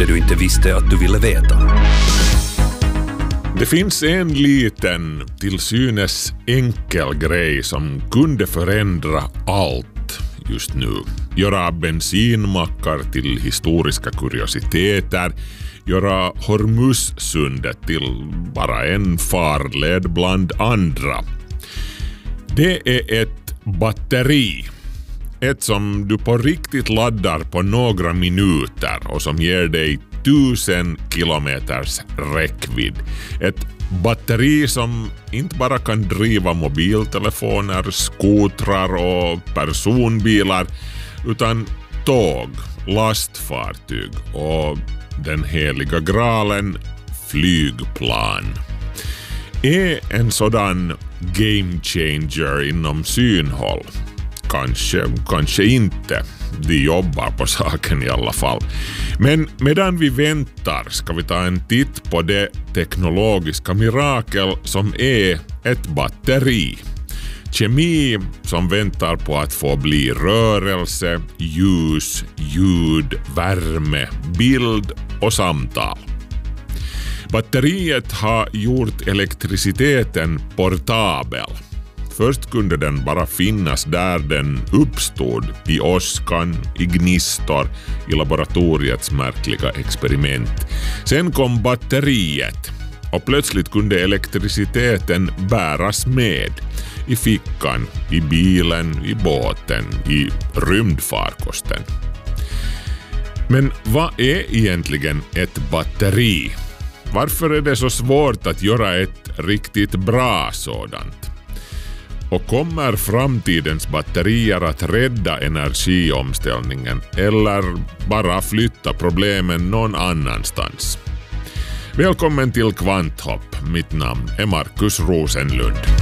Det du inte visste att du ville veta. Det finns en liten, till synes enkel grej som kunde förändra allt just nu. Göra bensinmackar till historiska kuriositeter, göra Hormuzsundet till bara en farled bland andra. Det är ett batteri. Ett som du på riktigt laddar på några minuter och som ger dig 1000 kilometers räckvidd. Ett batteri som inte bara kan driva mobiltelefoner, skotrar och personbilar utan tåg, lastfartyg och den heliga graalen flygplan. Är en sådan game changer inom synhåll? Kanske inte. De jobbar på saken i alla fall. Men medan vi väntar ska vi ta en titt på det teknologiska mirakel som är ett batteri. Kemi som väntar på att få bli rörelse, ljus, ljud, värme, bild och samtal. Batteriet har gjort elektriciteten portabel. Först kunde den bara finnas där den uppstod, i åskan, i gnistor, i laboratoriets märkliga experiment. Sen kom batteriet och plötsligt kunde elektriciteten bäras med. I fickan, i bilen, i båten, i rymdfarkosten. Men vad är egentligen ett batteri? Varför är det så svårt att göra ett riktigt bra sådant? Och kommer framtidens batterier att rädda energiomställningen eller bara flytta problemen någon annanstans? Välkommen till Kvanthopp. Mitt namn är Markus Rosenlund.